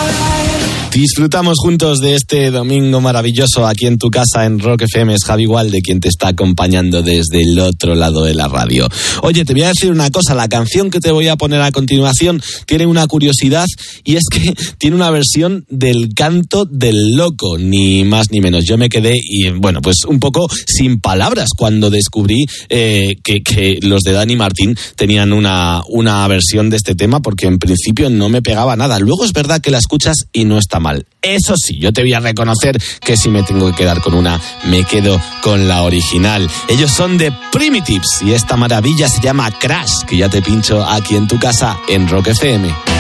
Disfrutamos juntos de este domingo maravilloso aquí en tu casa en Rock FM. Es Javi Gualde quien te está acompañando desde el otro lado de la radio. Oye, te voy a decir una cosa, la canción que te voy a poner a continuación tiene una curiosidad y es que tiene una versión del Canto del Loco, ni más ni menos. Yo me quedé pues un poco sin palabras cuando descubrí que los de Dani Martín tenían una versión de este tema, porque en principio no me pegaba nada. Luego es verdad que la escuchas y no está mal. Eso sí, yo te voy a reconocer que si me tengo que quedar con una, me quedo con la original. Ellos son de Primitives y esta maravilla se llama Crash, que ya te pincho aquí en tu casa en Rock FM.